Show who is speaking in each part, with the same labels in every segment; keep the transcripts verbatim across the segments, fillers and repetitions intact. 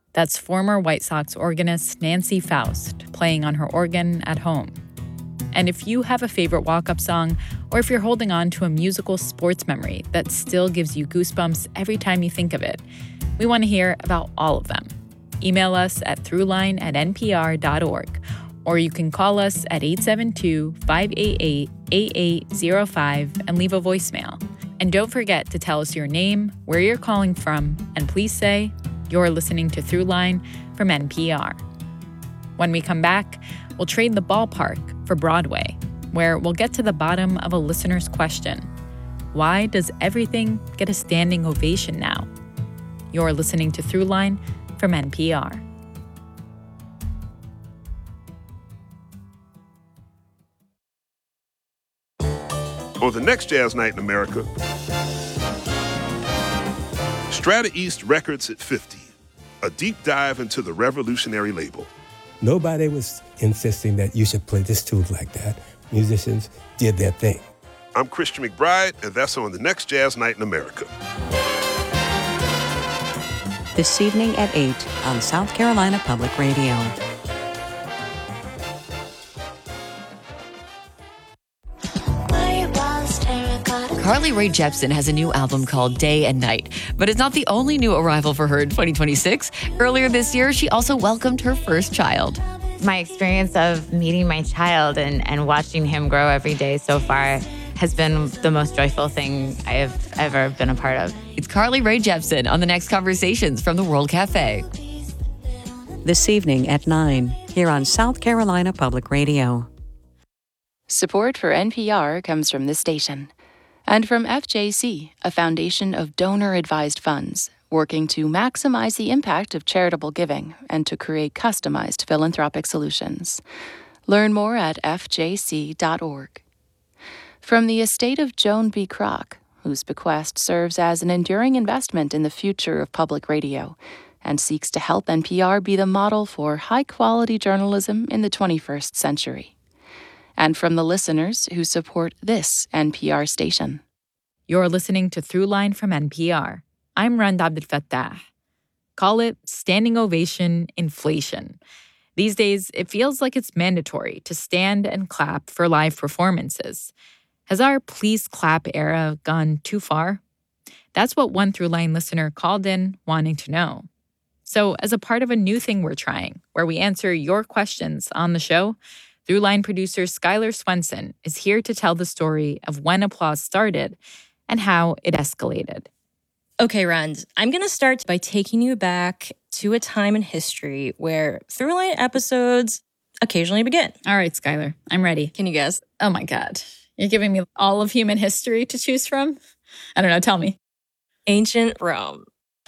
Speaker 1: That's former White Sox organist Nancy Faust playing on her organ at home. And if you have a favorite walk-up song, or if you're holding on to a musical sports memory that still gives you goosebumps every time you think of it, we want to hear about all of them. Email us at throughline at n p r dot org, or you can call us at eight seven two, five eight eight, eight eight zero five and leave a voicemail. And don't forget to tell us your name, where you're calling from, and please say you're listening to Throughline from N P R. When we come back, we'll trade the ballpark for Broadway, where we'll get to the bottom of a listener's question. Why does everything get a standing ovation now? You're listening to Throughline from N P R.
Speaker 2: On the next Jazz Night in America, Strata East Records at fifty, a deep dive into the revolutionary label.
Speaker 3: Nobody was insisting that you should play this tune like that. Musicians did their thing.
Speaker 2: I'm Christian McBride, and that's on the next Jazz Night in America.
Speaker 4: This evening at eight on South Carolina Public Radio.
Speaker 5: Carly Rae Jepsen has a new album called Day and Night, but it's not the only new arrival for her in twenty twenty-six. Earlier this year, she also welcomed her first child.
Speaker 6: My experience of meeting my child and, and watching him grow every day so far has been the most joyful thing I have ever been a part of.
Speaker 5: It's Carly Rae Jepsen on the next Conversations from the World Cafe.
Speaker 4: This evening at nine, here on South Carolina Public Radio.
Speaker 7: Support for N P R comes from this station. And from F J C, a foundation of donor-advised funds, working to maximize the impact of charitable giving and to create customized philanthropic solutions. Learn more at f j c dot org. From the estate of Joan B. Kroc, whose bequest serves as an enduring investment in the future of public radio and seeks to help N P R be the model for high-quality journalism in the twenty-first century. And from the listeners who support this N P R station.
Speaker 1: You're listening to Throughline from N P R. I'm Rand Abdelfattah. Call it standing ovation inflation. These days, it feels like it's mandatory to stand and clap for live performances. Has our please clap era gone too far? That's what one Throughline listener called in wanting to know. So as a part of a new thing we're trying, where we answer your questions on the show, Throughline producer Skylar Swenson is here to tell the story of when applause started and how it escalated.
Speaker 8: Okay, Rand, I'm going to start by taking you back to a time in history where Throughline episodes occasionally begin.
Speaker 1: All right, Skylar, I'm ready.
Speaker 8: Can you guess?
Speaker 1: Oh my God. You're giving me all of human history to choose from? I don't know, tell me.
Speaker 8: Ancient Rome.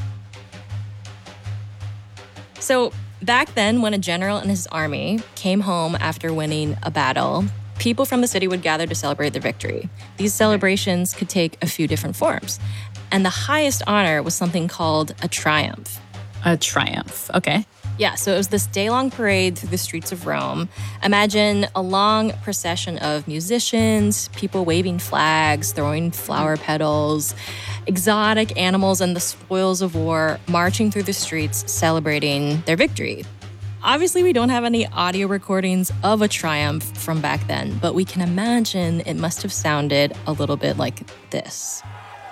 Speaker 8: So back then, when a general and his army came home after winning a battle, people from the city would gather to celebrate their victory. These celebrations could take a few different forms. And the highest honor was something called a triumph.
Speaker 1: A triumph, okay.
Speaker 8: Yeah, so it was this day-long parade through the streets of Rome. Imagine a long procession of musicians, people waving flags, throwing flower petals, exotic animals and the spoils of war marching through the streets celebrating their victory. Obviously, we don't have any audio recordings of a triumph from back then, but we can imagine it must have sounded a little bit like this.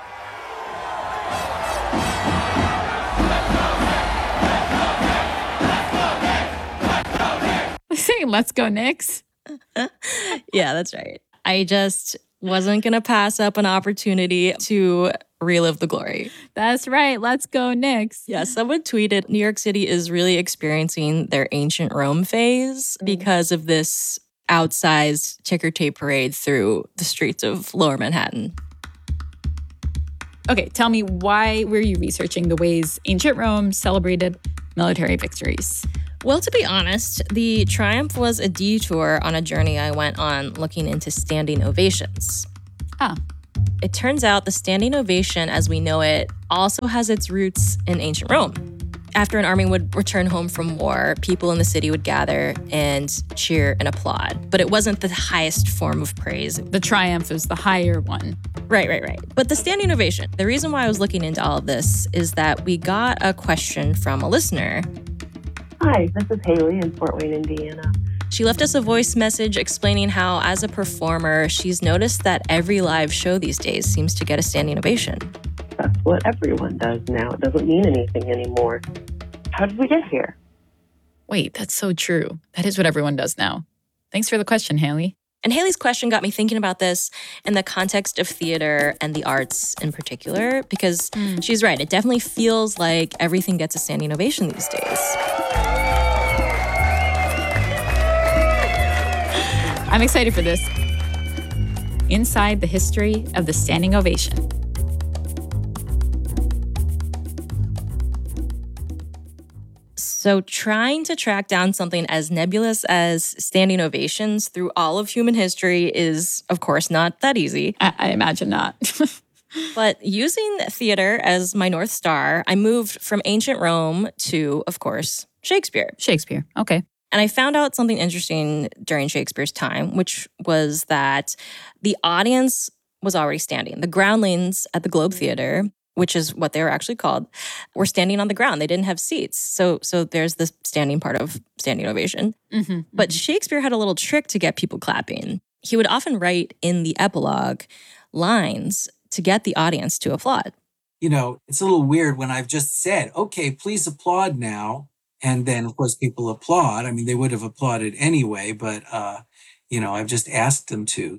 Speaker 1: Saying let's go Knicks.
Speaker 8: Yeah, that's right. I just wasn't going to pass up an opportunity to relive the glory.
Speaker 1: That's right. Let's go Knicks.
Speaker 8: Yeah, someone tweeted, New York City is really experiencing their ancient Rome phase because of this outsized ticker tape parade through the streets of Lower Manhattan.
Speaker 1: Okay, tell me, why were you researching the ways ancient Rome celebrated military victories?
Speaker 8: Well, to be honest, the triumph was a detour on a journey I went on looking into standing ovations.
Speaker 1: Ah.
Speaker 8: It turns out the standing ovation as we know it also has its roots in ancient Rome. After an army would return home from war, people in the city would gather and cheer and applaud. But it wasn't the highest form of praise.
Speaker 1: The triumph is the higher one.
Speaker 8: Right, right, right. But the standing ovation, the reason why I was looking into all of this is that we got a question from a listener.
Speaker 9: Hi, this is Haley in Fort Wayne, Indiana.
Speaker 8: She left us a voice message explaining how, as a performer, she's noticed that every live show these days seems to get a standing ovation.
Speaker 9: That's what everyone does now. It doesn't mean anything anymore. How did we get here?
Speaker 1: Wait, that's so true. That is what everyone does now. Thanks for the question, Haley.
Speaker 8: And Haley's question got me thinking about this in the context of theater and the arts in particular, because mm. she's right. It definitely feels like everything gets a standing ovation these days.
Speaker 1: I'm excited for this. Inside the history of the standing ovation.
Speaker 8: So trying to track down something as nebulous as standing ovations through all of human history is, of course, not that easy.
Speaker 1: I, I imagine not.
Speaker 8: But using theater as my North Star, I moved from ancient Rome to, of course, Shakespeare.
Speaker 1: Shakespeare, okay.
Speaker 8: And I found out something interesting during Shakespeare's time, which was that the audience was already standing. The groundlings at the Globe Theater, which is what they were actually called, were standing on the ground. They didn't have seats. So so there's the standing part of standing ovation.
Speaker 1: Mm-hmm,
Speaker 8: but
Speaker 1: mm-hmm.
Speaker 8: Shakespeare had a little trick to get people clapping. He would often write in the epilogue lines to get the audience to applaud.
Speaker 10: You know, it's a little weird when I've just said, okay, please applaud now. And then, of course, people applaud. I mean, they would have applauded anyway, but, uh, you know, I've just asked them to.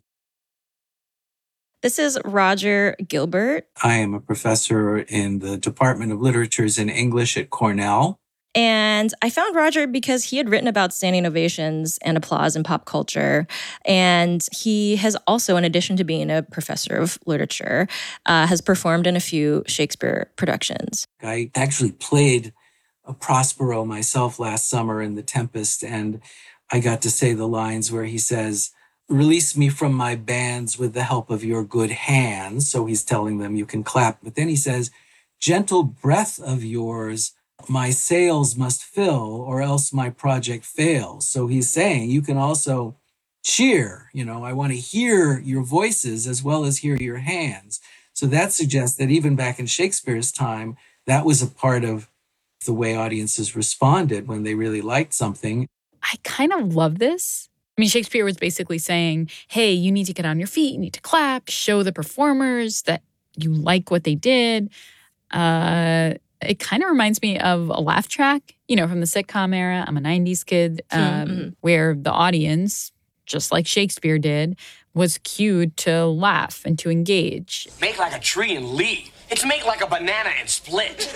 Speaker 8: This is Roger Gilbert.
Speaker 10: I am a professor in the Department of Literatures and English at Cornell.
Speaker 8: And I found Roger because he had written about standing ovations and applause in pop culture. And he has also, in addition to being a professor of literature, uh, has performed in a few Shakespeare productions.
Speaker 10: I actually played a Prospero myself last summer in The Tempest, and I got to say the lines where he says, "Release me from my bands with the help of your good hands." So he's telling them you can clap. But then he says, "Gentle breath of yours, my sails must fill, or else my project fails." So he's saying you can also cheer. You know, I want to hear your voices as well as hear your hands. So that suggests that even back in Shakespeare's time, that was a part of the way audiences responded when they really liked something.
Speaker 1: I kind of love this. I mean, Shakespeare was basically saying, hey, you need to get on your feet, you need to clap, show the performers that you like what they did. Uh, it kind of reminds me of a laugh track, you know, from the sitcom era. I'm a nineties kid, um,
Speaker 8: mm-hmm.
Speaker 1: where the audience, just like Shakespeare did, was cued to laugh and to engage.
Speaker 11: Make like a tree and leave. It's make like a banana and split.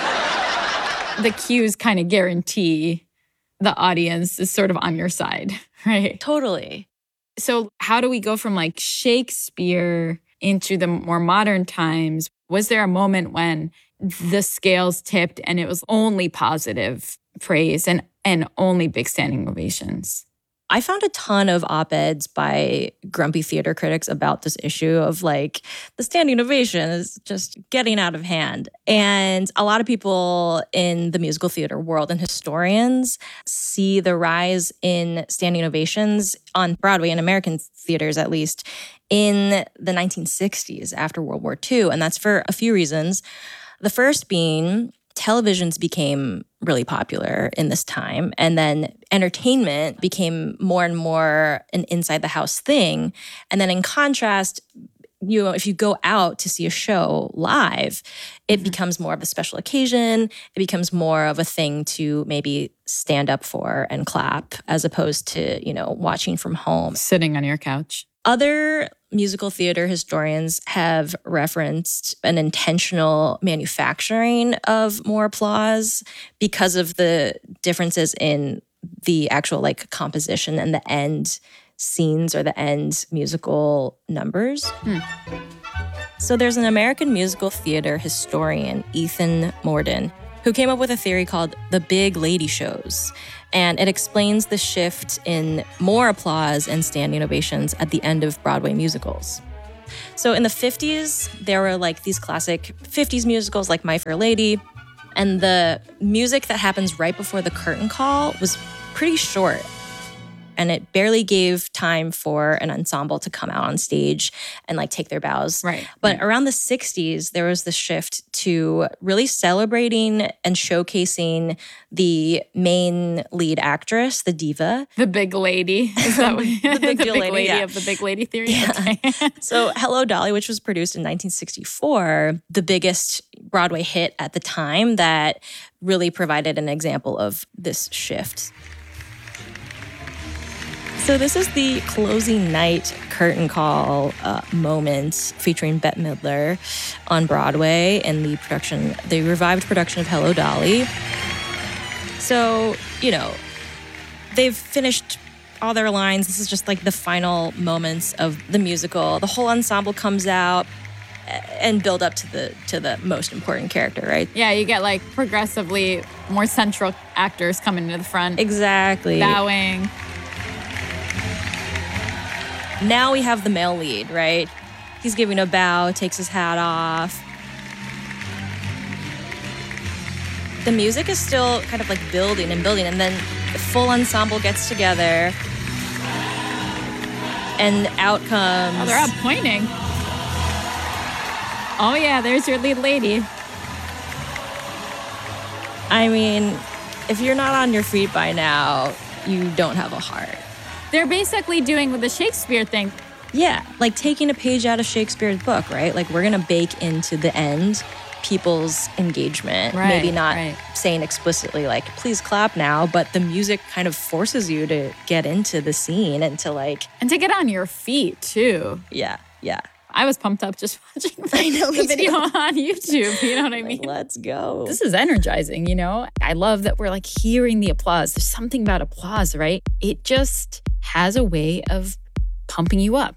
Speaker 1: The cues kind of guarantee the audience is sort of on your side, right?
Speaker 8: Totally.
Speaker 1: So how do we go from like Shakespeare into the more modern times? Was there a moment when the scales tipped and it was only positive praise and, and only big standing ovations?
Speaker 8: I found a ton of op-eds by grumpy theater critics about this issue of like the standing ovation is just getting out of hand. And a lot of people in the musical theater world and historians see the rise in standing ovations on Broadway, in American theaters at least, in the nineteen sixties after World War Two. And that's for a few reasons. The first being televisions became really popular in this time. And then entertainment became more and more an inside the house thing. And then in contrast, you know, if you go out to see a show live, it mm-hmm. becomes more of a special occasion. It becomes more of a thing to maybe stand up for and clap as opposed to, you know, watching from home.
Speaker 1: Sitting on your couch.
Speaker 8: Other musical theater historians have referenced an intentional manufacturing of more applause because of the differences in the actual like composition and the end scenes or the end musical numbers.
Speaker 1: Hmm.
Speaker 8: So there's an American musical theater historian, Ethan Mordden, who came up with a theory called the big lady shows. And it explains the shift in more applause and standing ovations at the end of Broadway musicals. So in the fifties, there were like these classic fifties musicals like My Fair Lady. And the music that happens right before the curtain call was pretty short. And it barely gave time for an ensemble to come out on stage and like take their bows.
Speaker 1: Right.
Speaker 8: But around the sixties, there was this shift to really celebrating and showcasing the main lead actress, the diva.
Speaker 1: The big lady. Is that what,
Speaker 8: the big,
Speaker 1: the big
Speaker 8: lady,
Speaker 1: lady
Speaker 8: yeah.
Speaker 1: of the big lady theory?
Speaker 8: Yeah.
Speaker 1: Okay.
Speaker 8: So Hello, Dolly, which was produced in nineteen sixty-four, the biggest Broadway hit at the time that really provided an example of this shift. So this is the closing night curtain call uh, moment featuring Bette Midler on Broadway and the production, the revived production of Hello, Dolly. So, you know, they've finished all their lines. This is just like the final moments of the musical. The whole ensemble comes out and build up to the to the most important character, right?
Speaker 1: Yeah, you get like progressively more central actors coming to the front.
Speaker 8: Exactly.
Speaker 1: Bowing.
Speaker 8: Now we have the male lead, right? He's giving a bow, takes his hat off. The music is still kind of like building and building, and then the full ensemble gets together, and out comes...
Speaker 1: Oh, they're out pointing. Oh, yeah, there's your lead lady.
Speaker 8: I mean, if you're not on your feet by now, you don't have a heart.
Speaker 1: They're basically doing with the Shakespeare thing.
Speaker 8: Yeah, like taking a page out of Shakespeare's book, right? Like we're going to bake into the end people's engagement.
Speaker 1: Right,
Speaker 8: Maybe not
Speaker 1: right.
Speaker 8: saying explicitly like, please clap now, but the music kind of forces you to get into the scene and to like...
Speaker 1: And to get on your feet, too.
Speaker 8: Yeah, yeah.
Speaker 1: I was pumped up just watching the,
Speaker 8: I know,
Speaker 1: the video on YouTube. You know what I mean?
Speaker 8: Like, let's go.
Speaker 1: This is energizing, you know? I love that we're like hearing the applause. There's something about applause, right? It just has a way of pumping you up.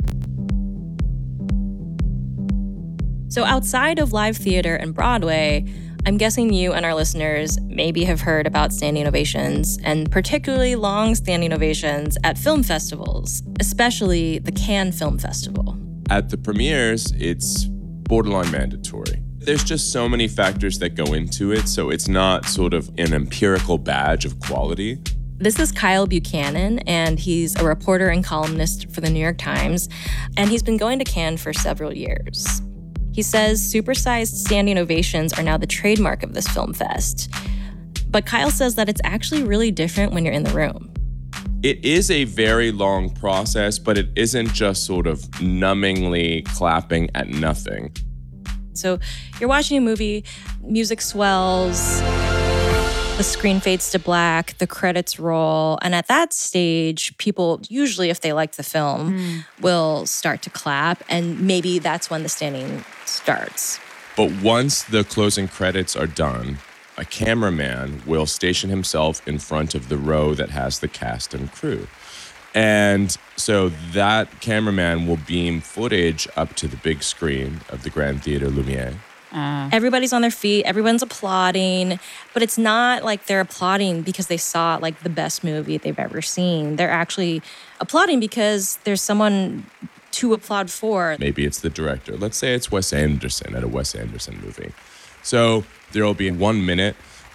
Speaker 8: So outside of live theater and Broadway, I'm guessing you and our listeners maybe have heard about standing ovations, and particularly long standing ovations at film festivals, especially the Cannes Film Festival.
Speaker 12: At the premieres, it's borderline mandatory. There's just so many factors that go into it, so it's not sort of an empirical badge of quality.
Speaker 8: This is Kyle Buchanan, and he's a reporter and columnist for the New York Times, and he's been going to Cannes for several years. He says supersized standing ovations are now the trademark of this film fest. But Kyle says that it's actually really different when you're in the room.
Speaker 12: It is a very long process, but it isn't just sort of numbingly clapping at nothing.
Speaker 8: So you're watching a movie, music swells, the screen fades to black, the credits roll, and at that stage, people, usually if they like the film, mm. will start to clap, and maybe that's when the standing starts.
Speaker 12: But once the closing credits are done, a cameraman will station himself in front of the row that has the cast and crew. And so that cameraman will beam footage up to the big screen of the Grand Theatre Lumière.
Speaker 8: Uh. Everybody's on their feet, everyone's applauding, but it's not like they're applauding because they saw like the best movie they've ever seen. They're actually applauding because there's someone to applaud for.
Speaker 12: Maybe it's the director. Let's say it's Wes Anderson at a Wes Anderson movie. So there will be one minute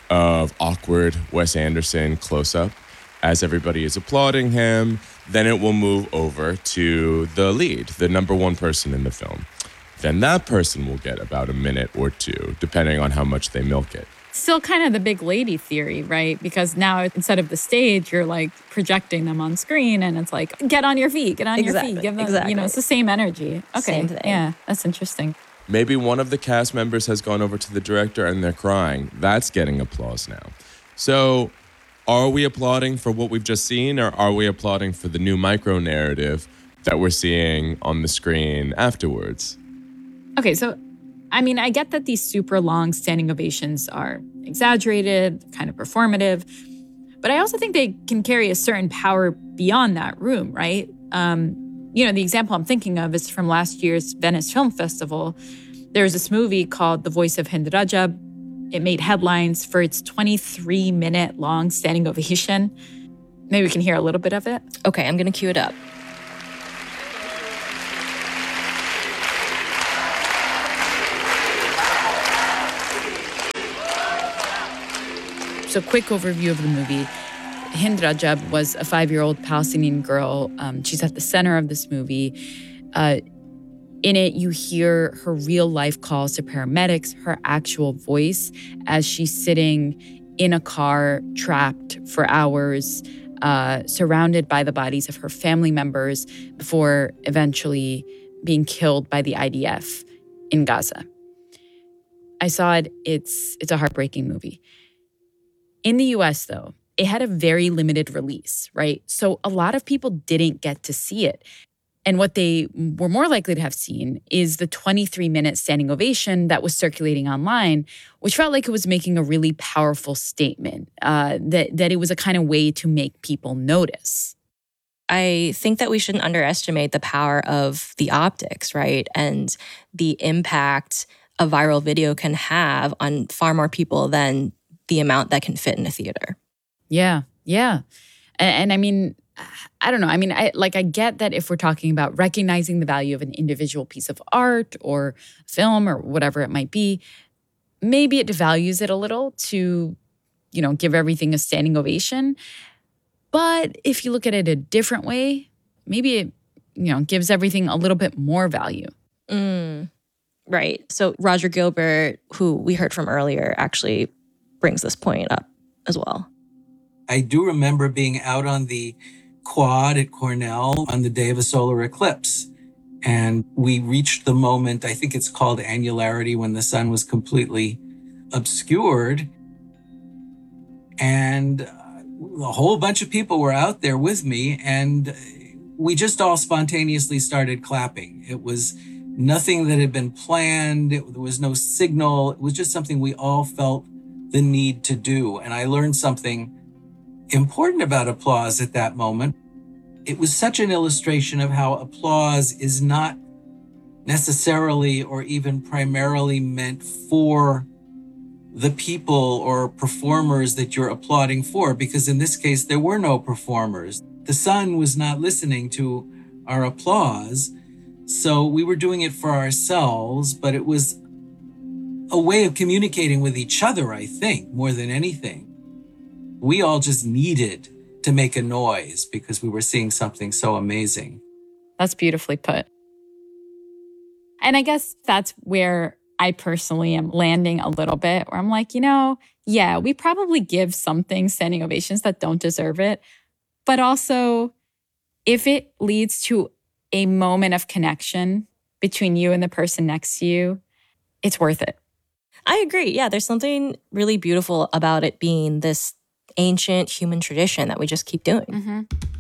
Speaker 12: of awkward Wes Anderson close-up as everybody is applauding him. Then it will move over to the lead, the number one person in the film. Then that person will get about a minute or two, depending on how much they milk it.
Speaker 1: Still kind of the big lady theory, right? Because now instead of the stage, you're like projecting them on screen, and it's like, get on your feet, get on
Speaker 8: exactly.
Speaker 1: your feet. Give them,
Speaker 8: exactly.
Speaker 1: You know, it's the same energy. Okay,
Speaker 8: same thing.
Speaker 1: Yeah, that's interesting.
Speaker 12: Maybe one of the cast members has gone over to the director and they're crying. That's getting applause now. So are we applauding for what we've just seen, or are we applauding for the new micro-narrative that we're seeing on the screen afterwards?
Speaker 1: Okay, so, I mean, I get that these super long standing ovations are exaggerated, kind of performative, but I also think they can carry a certain power beyond that room, right? Um, you know, the example I'm thinking of is from last year's Venice Film Festival. There was this movie called The Voice of Hind Rajab. It made headlines for its twenty-three minute long standing ovation. Maybe we can hear a little bit of it.
Speaker 8: Okay, I'm going to cue it up.
Speaker 1: So quick overview of the movie. Hind Rajab was a five-year-old Palestinian girl. Um, she's at the center of this movie. Uh, in it, you hear her real-life calls to paramedics, her actual voice as she's sitting in a car, trapped for hours, uh, surrounded by the bodies of her family members before eventually being killed by the I D F in Gaza. I saw it. It's, it's a heartbreaking movie. In the U S, though, it had a very limited release, right? So a lot of people didn't get to see it. And what they were more likely to have seen is the twenty-three minute standing ovation that was circulating online, which felt like it was making a really powerful statement, uh, that, that it was a kind of way to make people notice.
Speaker 8: I think that we shouldn't underestimate the power of the optics, right? And the impact a viral video can have on far more people than the amount that can fit in a theater.
Speaker 1: Yeah, yeah. And, and I mean, I don't know. I mean, I like I get that if we're talking about recognizing the value of an individual piece of art or film or whatever it might be, maybe it devalues it a little to, you know, give everything a standing ovation. But if you look at it a different way, maybe it, you know, gives everything a little bit more value.
Speaker 8: Mm, right. So Roger Gilbert, who we heard from earlier, actually brings this point up as well.
Speaker 10: I do remember being out on the quad at Cornell on the day of a solar eclipse. And we reached the moment, I think it's called annularity, when the sun was completely obscured. And a whole bunch of people were out there with me, and we just all spontaneously started clapping. It was nothing that had been planned. It, there was no signal. It was just something we all felt the need to do. And I learned something important about applause at that moment. It was such an illustration of how applause is not necessarily or even primarily meant for the people or performers that you're applauding for, because in this case, there were no performers. The sun was not listening to our applause. So we were doing it for ourselves, but it was a way of communicating with each other, I think, more than anything. We all just needed to make a noise because we were seeing something so amazing.
Speaker 1: That's beautifully put. And I guess that's where I personally am landing a little bit, where I'm like, you know, yeah, we probably give something standing ovations that don't deserve it. But also, if it leads to a moment of connection between you and the person next to you, it's worth it.
Speaker 8: I agree. Yeah, there's something really beautiful about it being this ancient human tradition that we just keep doing.
Speaker 1: Mm-hmm.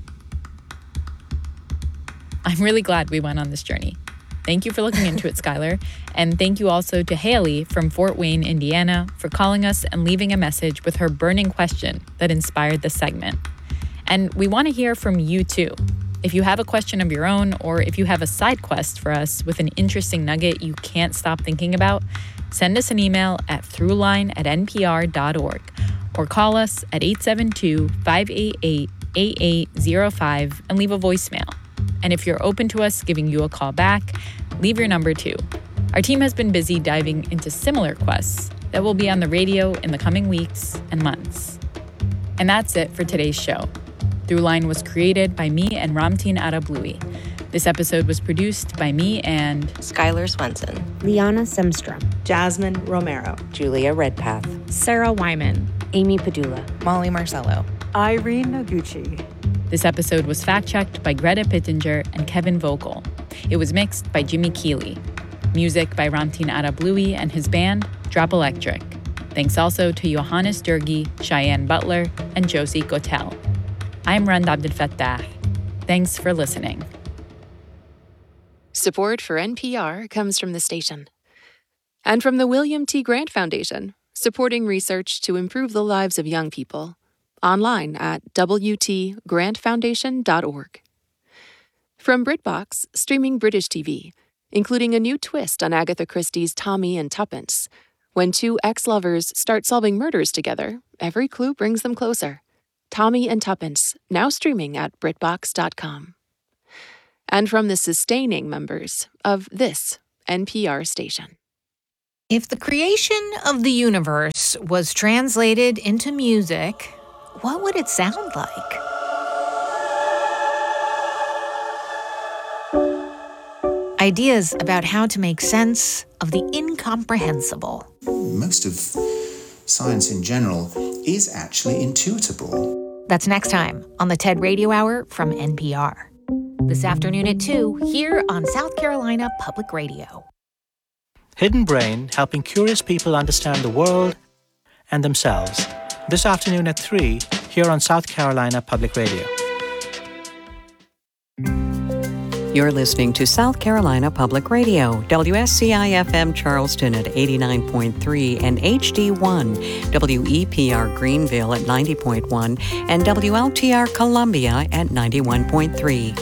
Speaker 1: I'm really glad we went on this journey. Thank you for looking into it, Skylar. And thank you also to Haley from Fort Wayne, Indiana, for calling us and leaving a message with her burning question that inspired this segment. And we want to hear from you too. If you have a question of your own, or if you have a side quest for us with an interesting nugget you can't stop thinking about, send us an email at throughline at n p r dot org or call us at eight seven two, five eight eight, eight eight zero five and leave a voicemail. And if you're open to us giving you a call back, leave your number too. Our team has been busy diving into similar quests that will be on the radio in the coming weeks and months. And that's it for today's show. Throughline was created by me and Ramtin Arablouei. This episode was produced by me and
Speaker 4: Skylar Swenson,
Speaker 13: Liana Semstrom,
Speaker 14: Jasmine Romero,
Speaker 4: Julia Redpath,
Speaker 13: Sarah Wyman,
Speaker 14: Amy Padula,
Speaker 15: Molly Marcello,
Speaker 16: Irene Noguchi.
Speaker 1: This episode was fact-checked by Greta Pittenger and Kevin Vogel. It was mixed by Jimmy Keeley. Music by Ramtin Arablouei and his band, Drop Electric. Thanks also to Johannes Durgi, Cheyenne Butler, and Josie Gotel. I'm Rand Abdelfattah. Thanks for listening.
Speaker 7: Support for N P R comes from the station. And from the William T. Grant Foundation, supporting research to improve the lives of young people. Online at w t grant foundation dot org. From BritBox, streaming British T V, including a new twist on Agatha Christie's Tommy and Tuppence. When two ex-lovers start solving murders together, every clue brings them closer. Tommy and Tuppence, now streaming at britbox dot com. And from the sustaining members of this N P R station.
Speaker 15: If the creation of the universe was translated into music, what would it sound like? Ideas about how to make sense of the incomprehensible.
Speaker 17: Most of science in general is actually intuitable.
Speaker 15: That's next time on the TED Radio Hour from N P R. This afternoon at two, here on South Carolina Public Radio.
Speaker 18: Hidden Brain, helping curious people understand the world and themselves. This afternoon at three, here on South Carolina Public Radio.
Speaker 4: You're listening to South Carolina Public Radio, W S C I F M Charleston at eighty-nine point three and H D one, W E P R Greenville at ninety point one, and W L T R Columbia at ninety-one point three.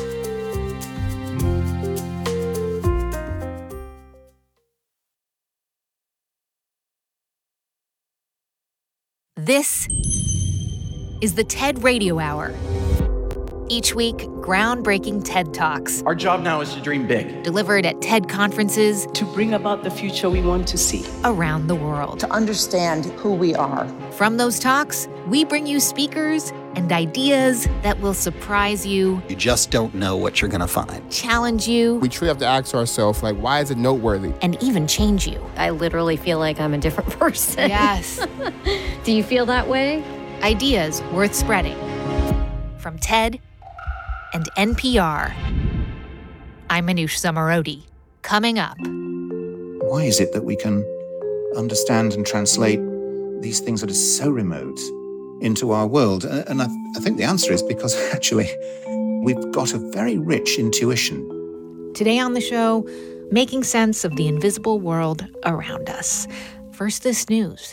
Speaker 15: This is the TED Radio Hour. Each week, groundbreaking TED Talks.
Speaker 19: Our job now is to dream big.
Speaker 15: Delivered at TED conferences.
Speaker 20: To bring about the future we want to see.
Speaker 15: Around the world.
Speaker 21: To understand who we are.
Speaker 15: From those talks, we bring you speakers and ideas that will surprise you.
Speaker 22: You just don't know what you're going to find.
Speaker 15: Challenge you.
Speaker 23: We truly have to ask ourselves, like, why is it noteworthy?
Speaker 15: And even change you.
Speaker 24: I literally feel like I'm a different person.
Speaker 15: Yes.
Speaker 24: Do you feel that way?
Speaker 15: Ideas worth spreading. From TED and N P R. I'm Manoush Zomorodi. Coming up.
Speaker 17: Why is it that we can understand and translate these things that are so remote into our world? And I, I think the answer is because actually we've got a very rich intuition.
Speaker 15: Today on the show, making sense of the invisible world around us. First, this news.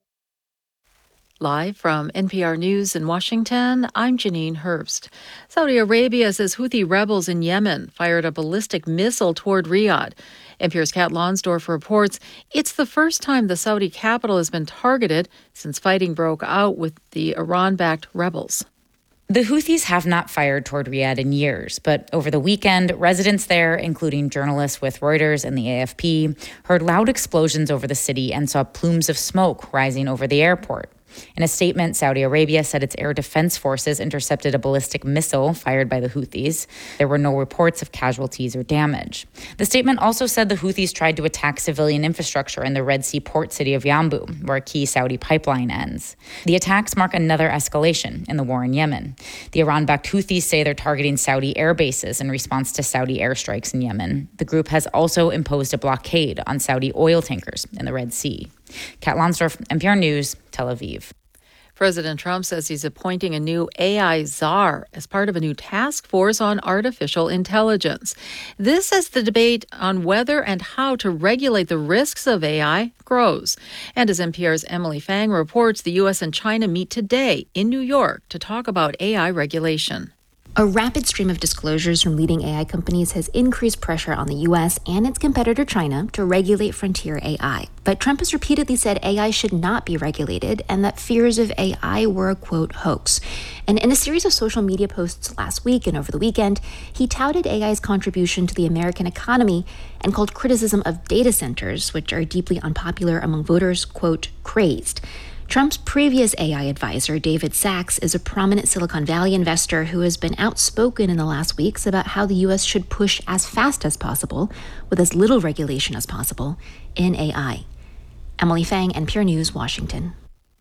Speaker 25: Live from N P R News in Washington, I'm Janine Herbst. Saudi Arabia says Houthi rebels in Yemen fired a ballistic missile toward Riyadh. N P R's Kat Lonsdorf reports it's the first time the Saudi capital has been targeted since fighting broke out with the Iran-backed rebels.
Speaker 1: The Houthis have not fired toward Riyadh in years, but over the weekend, residents there, including journalists with Reuters and the A F P, heard loud explosions over the city and saw plumes of smoke rising over the airport. In a statement, Saudi Arabia said its air defense forces intercepted a ballistic missile fired by the Houthis. There were no reports of casualties or damage. The statement also said the Houthis tried to attack civilian infrastructure in the Red Sea port city of Yanbu, where a key Saudi pipeline ends. The attacks mark another escalation in the war in Yemen. The Iran-backed Houthis say they're targeting Saudi air bases in response to Saudi airstrikes in Yemen. The group has also imposed a blockade on Saudi oil tankers in the Red Sea. Kat Lonsdorf, N P R News, Tel Aviv.
Speaker 25: President Trump says he's appointing a new A I czar as part of a new task force on artificial intelligence. This as the debate on whether and how to regulate the risks of A I grows. And as N P R's Emily Fang reports, the U S and China meet today in New York to talk about A I regulation.
Speaker 26: A rapid stream of disclosures from leading A I companies has increased pressure on the U S and its competitor China to regulate frontier A I. But Trump has repeatedly said A I should not be regulated and that fears of A I were a, quote, hoax. And in a series of social media posts last week and over the weekend, he touted A I's contribution to the American economy and called criticism of data centers, which are deeply unpopular among voters, quote, crazed. Trump's previous A I advisor, David Sachs, is a prominent Silicon Valley investor who has been outspoken in the last weeks about how the U S should push as fast as possible, with as little regulation as possible, in A I. Emily Fang, N P R News, Washington.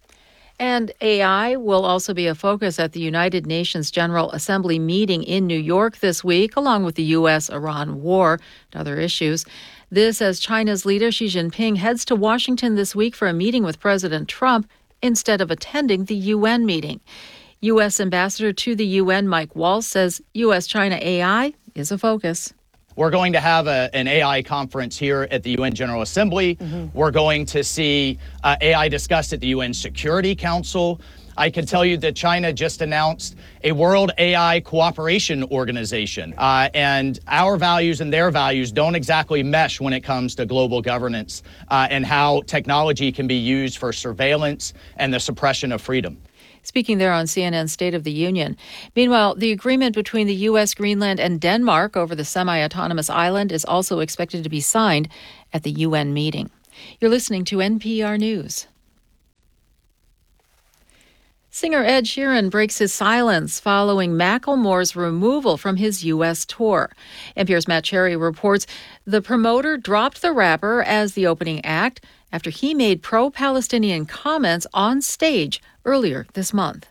Speaker 25: And A I will also be a focus at the United Nations General Assembly meeting in New York this week, along with the U S Iran war and other issues. This as China's leader Xi Jinping heads to Washington this week for a meeting with President Trump instead of attending the U N meeting. U S Ambassador to the U N Mike Waltz says U S China A I is a focus.
Speaker 27: We're going to have a, an A I conference here at the U N General Assembly. Mm-hmm. We're going to see uh, A I discussed at the U N Security Council. I can tell you that China just announced a World A I Cooperation Organization, uh, and our values and their values don't exactly mesh when it comes to global governance uh, and how technology can be used for surveillance and the suppression of freedom.
Speaker 25: Speaking there on C N N's State of the Union. Meanwhile, the agreement between the U S, Greenland, and Denmark over the semi-autonomous island is also expected to be signed at the U N meeting. You're listening to N P R News. Singer Ed Sheeran breaks his silence following Macklemore's removal from his U S tour. N P R's Matt Cherry reports the promoter dropped the rapper as the opening act after he made pro-Palestinian comments on stage earlier this month.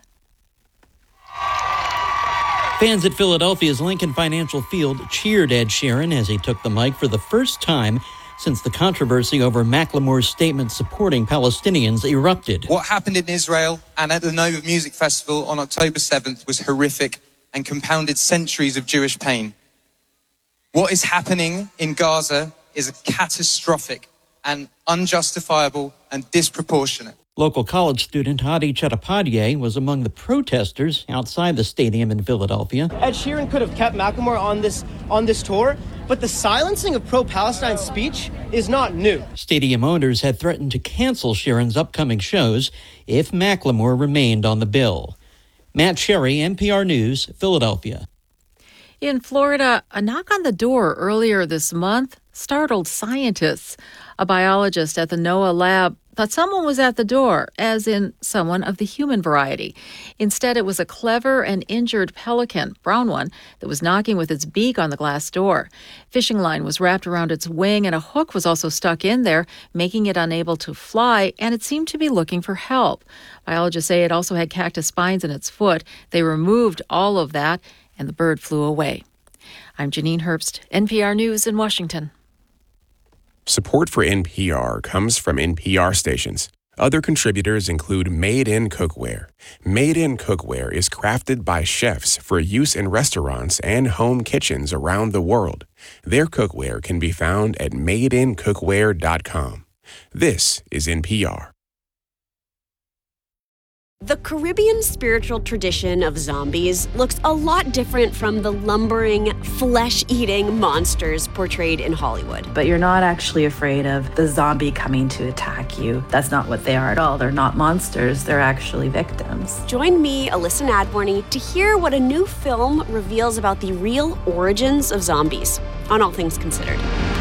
Speaker 2: Fans at Philadelphia's Lincoln Financial Field cheered Ed Sheeran as he took the mic for the first time since the controversy over Macklemore's statement supporting Palestinians erupted.
Speaker 3: What happened in Israel and at the Nova Music Festival on October seventh was horrific and compounded centuries of Jewish pain. What is happening in Gaza is catastrophic and unjustifiable and disproportionate.
Speaker 2: Local college student Hadi Chattopadhyay was among the protesters outside the stadium in Philadelphia.
Speaker 5: Ed Sheeran could have kept Macklemore on this on this tour, but the silencing of pro-Palestine speech is not new.
Speaker 2: Stadium owners had threatened to cancel Sheeran's upcoming shows if Macklemore remained on the bill. Matt Cherry, N P R News, Philadelphia.
Speaker 25: In Florida, a knock on the door earlier this month startled scientists. A biologist at the NOAA lab thought someone was at the door, as in someone of the human variety. Instead, it was a clever and injured pelican, brown one, that was knocking with its beak on the glass door. Fishing line was wrapped around its wing, and a hook was also stuck in there, making it unable to fly, and it seemed to be looking for help. Biologists say it also had cactus spines in its foot. They removed all of that, and the bird flew away. I'm Janine Herbst, N P R News in Washington.
Speaker 6: Support for N P R comes from N P R stations. Other contributors include Made in Cookware. Made in Cookware is crafted by chefs for use in restaurants and home kitchens around the world. Their cookware can be found at made in cookware dot com. This is N P R.
Speaker 9: The Caribbean spiritual tradition of zombies looks a lot different from the lumbering, flesh-eating monsters portrayed in Hollywood.
Speaker 11: But you're not actually afraid of the zombie coming to attack you. That's not what they are at all. They're not monsters. They're actually victims.
Speaker 9: Join me, Alyssa Nadworny, to hear what a new film reveals about the real origins of zombies on All Things Considered.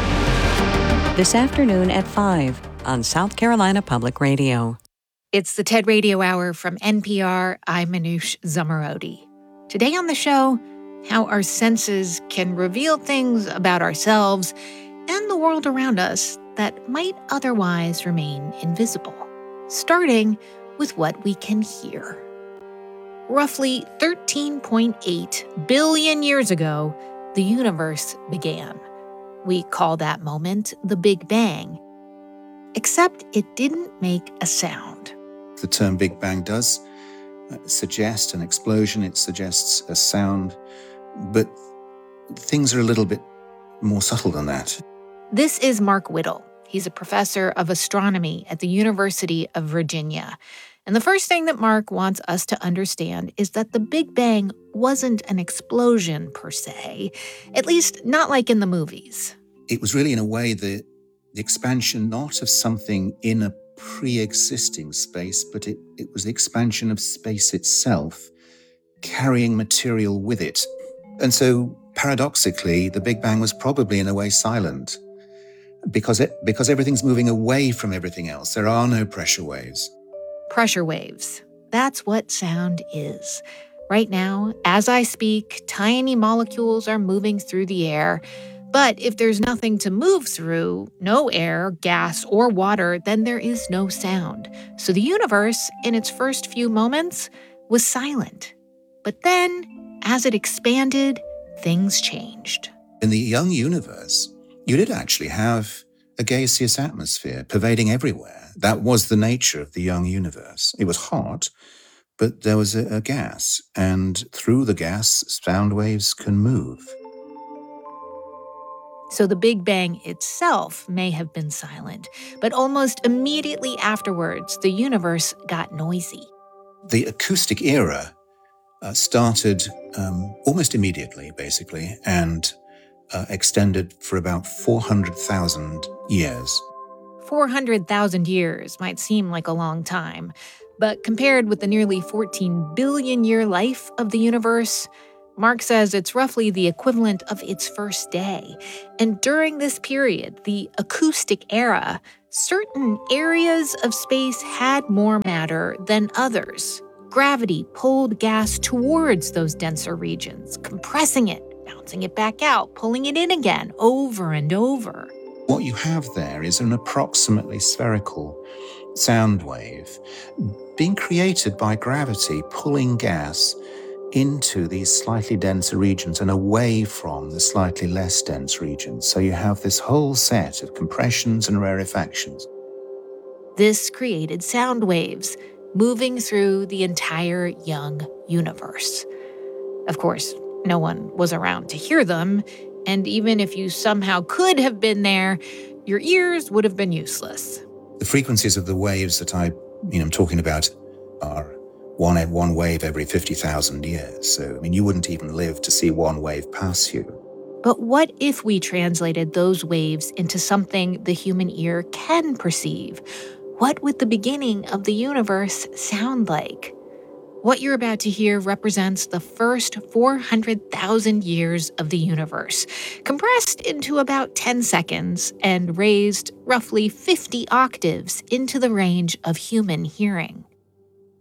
Speaker 4: This afternoon at five on South Carolina Public Radio.
Speaker 15: It's the TED Radio Hour from N P R. I'm Manoush Zomorodi. Today on the show, how our senses can reveal things about ourselves and the world around us that might otherwise remain invisible, starting with what we can hear. Roughly thirteen point eight billion years ago, the universe began. We call that moment the Big Bang, except it didn't make a sound.
Speaker 17: The term Big Bang does suggest an explosion, it suggests a sound, but things are a little bit more subtle than that.
Speaker 15: This is Mark Whittle. He's a professor of astronomy at the University of Virginia. And the first thing that Mark wants us to understand is that the Big Bang wasn't an explosion per se, at least not like in the movies.
Speaker 17: It was really, in a way, the, the expansion not of something in a pre-existing space, but it, it was the expansion of space itself, carrying material with it. And so, paradoxically, the Big Bang was probably, in a way, silent, because it because everything's moving away from everything else. There are no pressure waves.
Speaker 15: Pressure waves. That's what sound is. Right now, as I speak, tiny molecules are moving through the air. But if there's nothing to move through, no air, gas, or water, then there is no sound. So the universe, in its first few moments, was silent. But then, as it expanded, things changed.
Speaker 17: In the young universe, you did actually have a gaseous atmosphere pervading everywhere. That was the nature of the young universe. It was hot, but there was a, a gas, and through the gas, sound waves can move.
Speaker 15: So the Big Bang itself may have been silent, but almost immediately afterwards, the universe got noisy.
Speaker 17: The acoustic era uh, started um, almost immediately, basically, and uh, extended for about four hundred thousand years.
Speaker 15: four hundred thousand years might seem like a long time, but compared with the nearly fourteen billion year life of the universe, Mark says it's roughly the equivalent of its first day. And during this period, the acoustic era, certain areas of space had more matter than others. Gravity pulled gas towards those denser regions, compressing it, bouncing it back out, pulling it in again, over and over.
Speaker 17: What you have there is an approximately spherical sound wave being created by gravity pulling gas into these slightly denser regions and away from the slightly less dense regions. So you have this whole set of compressions and rarefactions.
Speaker 15: This created sound waves moving through the entire young universe. Of course, no one was around to hear them, and even if you somehow could have been there, your ears would have been useless.
Speaker 17: The frequencies of the waves that I, you know, I'm talking about are one one wave every fifty thousand years. So, I mean, you wouldn't even live to see one wave pass you.
Speaker 15: But what if we translated those waves into something the human ear can perceive? What would the beginning of the universe sound like? What you're about to hear represents the first four hundred thousand years of the universe, compressed into about ten seconds and raised roughly fifty octaves into the range of human hearing.